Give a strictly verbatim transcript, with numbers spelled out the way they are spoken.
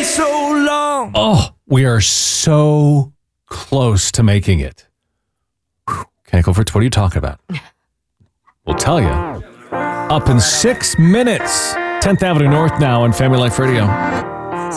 so long. Oh, we are so close to making it. Kankelfritz, what are you talking about? We'll tell you. Up in six minutes. tenth Avenue North now on Family Life Radio.